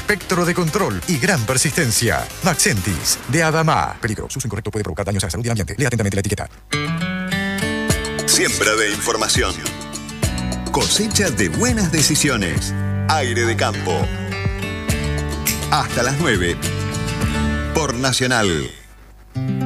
espectro de control y gran persistencia. Maxentis, de Adama. Peligro, su uso incorrecto puede provocar daños a la salud y al ambiente. Lea atentamente la etiqueta. Siembra de información. Cosecha de buenas decisiones. Aire de campo. Hasta las 9. Por Nacional.